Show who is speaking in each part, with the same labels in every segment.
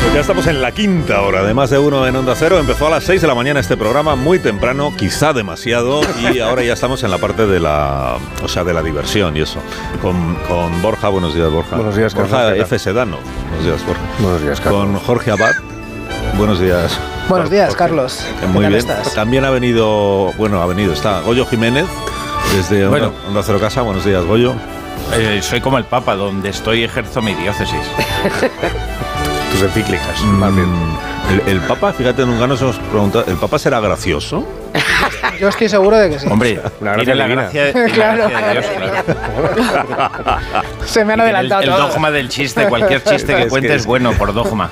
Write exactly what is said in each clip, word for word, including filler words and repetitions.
Speaker 1: Ya estamos en la quinta hora de Más de Uno en Onda Cero. Empezó a las seis de la mañana este programa, muy temprano, quizá demasiado, y ahora ya estamos en la parte de la, o sea, de la diversión y eso. Con, con Borja, buenos días, Borja.
Speaker 2: Buenos días, Carlos.
Speaker 1: Borja F. Sedano. Buenos días, Borja.
Speaker 2: Buenos días, Carlos.
Speaker 1: Con Jorge Abad. Buenos días.
Speaker 3: Buenos días,
Speaker 1: Jorge.
Speaker 3: Carlos.
Speaker 1: Muy bien.
Speaker 3: Estás?
Speaker 1: También ha venido, bueno, ha venido, está Goyo Jiménez, desde
Speaker 4: Bueno.
Speaker 1: Onda, Onda Cero Casa. Buenos días, Goyo.
Speaker 4: Eh, soy como el Papa, donde estoy ejerzo mi diócesis.
Speaker 2: Tus encíclicas, más bien.
Speaker 1: El, el Papa, fíjate, nunca nos hemos preguntado, ¿el Papa será gracioso?
Speaker 3: Yo estoy seguro de que sí.
Speaker 4: Hombre,
Speaker 2: La
Speaker 4: tiene
Speaker 2: gracia
Speaker 4: la
Speaker 2: divina.
Speaker 4: gracia, de- la
Speaker 3: Claro.
Speaker 4: gracia de Dios, claro.
Speaker 3: Se me han
Speaker 4: El,
Speaker 3: adelantado
Speaker 4: el
Speaker 3: todos.
Speaker 4: dogma del chiste, cualquier chiste que
Speaker 1: Es
Speaker 4: cuentes
Speaker 1: que-
Speaker 4: es bueno por dogma.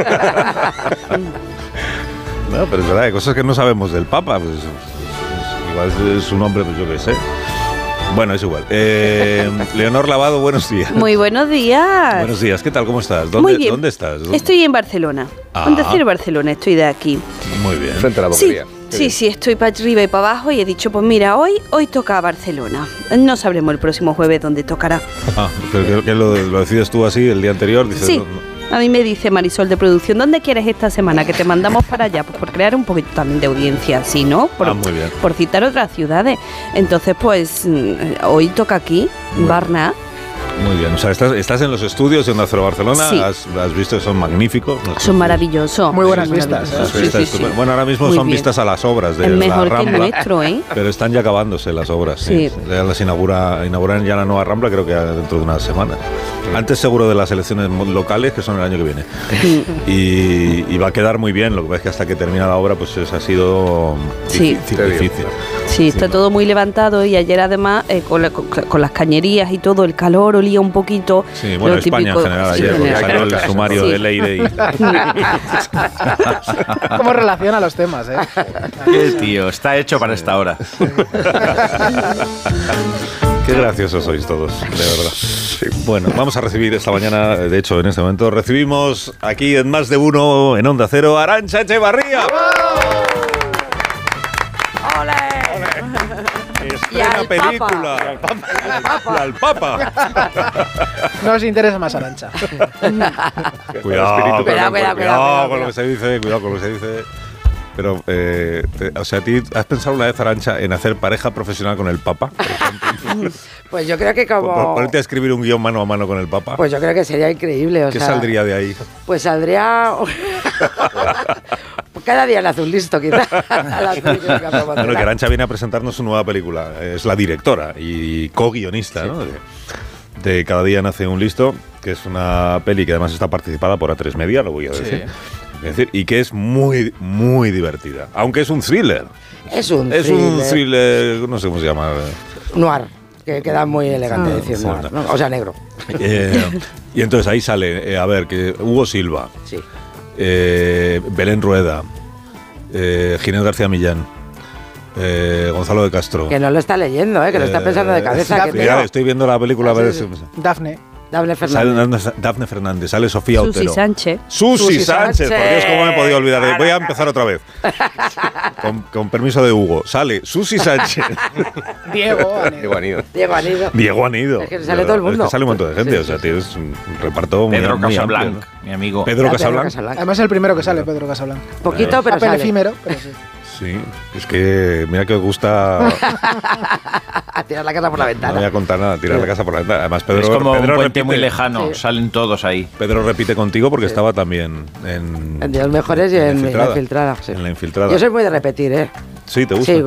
Speaker 1: No, pero es verdad, hay cosas que no sabemos del Papa. Pues, pues, igual es su nombre, pues yo qué sé. Bueno, es igual. Eh, Leonor Lavado, buenos días.
Speaker 5: Muy buenos días.
Speaker 1: Buenos días, ¿qué tal? ¿Cómo estás? ¿Dónde,
Speaker 5: Muy bien.
Speaker 1: ¿dónde estás? ¿Dónde?
Speaker 5: Estoy en Barcelona.
Speaker 1: Ah.
Speaker 5: Onda Cero Barcelona, estoy de aquí.
Speaker 1: Muy bien.
Speaker 2: Frente a la
Speaker 5: Sí,
Speaker 2: boquería. Qué
Speaker 5: sí,
Speaker 2: bien.
Speaker 5: sí, estoy para arriba y para abajo y he dicho, pues mira, hoy hoy toca Barcelona. No sabremos el próximo jueves dónde tocará.
Speaker 1: Ah, pero que, que lo, lo decides tú así el día anterior. Dices,
Speaker 5: Sí,
Speaker 1: no, no.
Speaker 5: a mí me dice Marisol de producción, ¿dónde quieres esta semana? Que te mandamos para allá, pues por crear un poquito también de audiencia, ¿sí, no? Por,
Speaker 1: Ah, muy bien.
Speaker 5: por citar otras ciudades. Entonces, pues, mm, hoy toca aquí, en
Speaker 1: Bueno.
Speaker 5: Barna.
Speaker 1: Muy bien. O sea, estás, estás en los estudios de Onda Cero Barcelona.
Speaker 5: Sí.
Speaker 1: Has, has visto que son magníficos. los
Speaker 5: Son
Speaker 1: estudios.
Speaker 5: maravillosos.
Speaker 3: Muy buenas
Speaker 5: Son
Speaker 3: vistas,
Speaker 5: maravillosos.
Speaker 1: Las
Speaker 5: Sí,
Speaker 1: vistas
Speaker 5: sí, sí.
Speaker 1: estupendas. Bueno, ahora mismo
Speaker 5: Muy
Speaker 1: son
Speaker 5: bien.
Speaker 1: vistas a las obras de
Speaker 5: Es
Speaker 1: la
Speaker 5: mejor que el
Speaker 1: Rambla.
Speaker 5: nuestro, ¿eh?
Speaker 1: Pero están ya acabándose las obras. Sí.
Speaker 5: Sí.
Speaker 1: Ya las inaugura, inauguran ya la nueva Rambla, creo que dentro de unas semanas. Antes seguro de las elecciones mo- locales, que son el año que viene. y, y va a quedar muy bien. Lo que pasa es que hasta que termina la obra, pues es- ha sido
Speaker 5: Sí.
Speaker 1: difícil.
Speaker 2: Te digo.
Speaker 1: difícil.
Speaker 5: Sí, está
Speaker 1: Sí.
Speaker 5: todo muy levantado y ayer además eh, con, la- con- con las cañerías y todo, el calor olía un poquito.
Speaker 1: Sí, bueno,
Speaker 5: lo
Speaker 1: España
Speaker 5: típico-
Speaker 1: en general
Speaker 5: sí,
Speaker 1: ayer,
Speaker 5: en
Speaker 1: porque
Speaker 5: general.
Speaker 1: salió el sumario
Speaker 5: Sí.
Speaker 1: de Leire y...
Speaker 3: ¿Cómo relaciona los temas, eh?
Speaker 4: Qué tío, está hecho para esta hora.
Speaker 1: Qué graciosos sois todos, de verdad. Bueno, vamos a recibir esta mañana, de hecho, en este momento, recibimos aquí en Más de Uno, en Onda Cero, a Arantxa Echevarría.
Speaker 5: Y
Speaker 1: Estrena
Speaker 5: al
Speaker 1: película. Y al Papa.
Speaker 3: No os interesa más Arantxa.
Speaker 1: Cuidado,
Speaker 2: Espíritu
Speaker 1: cuidado,
Speaker 5: Cuidado, cuidado,
Speaker 1: cuidado
Speaker 5: cuidado,
Speaker 1: con lo que se dice, cuidado con lo que se dice. Pero, eh, te- o sea, ¿ti has pensado una vez, Arantxa, en hacer pareja profesional con el Papa? Por ejemplo?
Speaker 6: Pues yo creo que
Speaker 1: Por-
Speaker 6: como...
Speaker 1: Ponerte a escribir un guión mano a mano con el Papa.
Speaker 6: Pues yo creo que sería increíble, o
Speaker 1: ¿Qué
Speaker 6: sea...
Speaker 1: saldría de ahí?
Speaker 6: Pues saldría... Cada día le hace un listo, quizá. a las películas que ha promocionado.
Speaker 1: Bueno, que Arantxa viene a presentarnos su nueva película. Es la directora y co-guionista, ¿no? De, de Cada día nace un listo, que es una peli que además está participada por A tres Media, lo voy a decir. Es decir, y que es muy, muy divertida. Aunque es un thriller.
Speaker 6: Es un
Speaker 1: Es un
Speaker 6: thriller
Speaker 1: thriller, no sé cómo se llama.
Speaker 6: noir, que queda muy elegante decir
Speaker 1: sí,
Speaker 6: noir,
Speaker 1: no.
Speaker 6: ¿no? O sea, negro.
Speaker 1: Eh, y entonces ahí sale, eh, a ver, que Hugo Silva,
Speaker 6: Sí.
Speaker 1: eh, Belén Rueda, eh, Ginés García Millán, eh, Gonzalo de Castro.
Speaker 6: Que no lo está leyendo, ¿eh? Que lo está pensando de cabeza.
Speaker 3: Eh,
Speaker 6: que
Speaker 3: Mira,
Speaker 1: Mira,
Speaker 6: tengo.
Speaker 1: estoy viendo la película a ver
Speaker 6: Sí,
Speaker 1: si-
Speaker 6: sí.
Speaker 3: Dafne.
Speaker 6: Dable
Speaker 1: Sale
Speaker 6: Fernández.
Speaker 1: Dafne- Dafne Fernández, sale Sofía
Speaker 5: Susi
Speaker 1: Otero.
Speaker 5: Sánchez.
Speaker 1: Susi,
Speaker 6: Susi
Speaker 1: Sánchez, por Dios, cómo me he podido olvidar. de- Voy a empezar otra vez. Con, con permiso de Hugo. Sale Susi Sánchez.
Speaker 3: Diego. Ane.
Speaker 2: Qué bonito.
Speaker 6: Diego Anido.
Speaker 1: Diego Anido.
Speaker 6: Es que sale todo el mundo.
Speaker 1: Es que sale un montón de gente,
Speaker 6: Sí,
Speaker 1: o sea,
Speaker 6: sí,
Speaker 1: tienes un reparto muy,
Speaker 4: Pedro
Speaker 1: muy
Speaker 4: Casablanc,
Speaker 1: amplio, ¿no?
Speaker 4: mi amigo.
Speaker 1: Pedro
Speaker 6: Ah,
Speaker 1: Casablanc.
Speaker 6: Casablanc.
Speaker 3: Además es el primero que sale, Pedro Casablanc.
Speaker 6: Poquito, pero
Speaker 3: Papel
Speaker 6: sale.
Speaker 3: efímero, pero sí.
Speaker 1: Sí, es que mira que os gusta.
Speaker 6: A tirar la casa por la
Speaker 1: No voy
Speaker 6: ventana.
Speaker 1: a contar nada, tirar la casa por la ventana. Además, Pedro,
Speaker 4: es como
Speaker 1: Pedro
Speaker 4: un puente
Speaker 1: repite,
Speaker 4: muy lejano,
Speaker 6: Sí.
Speaker 4: salen todos ahí.
Speaker 1: Pedro repite contigo porque estaba también en.
Speaker 6: En Dios mejores y en, en la infiltrada. sí.
Speaker 1: En la infiltrada.
Speaker 6: Yo soy muy de repetir, ¿eh?
Speaker 1: Sí, te gusta.
Speaker 6: Sí,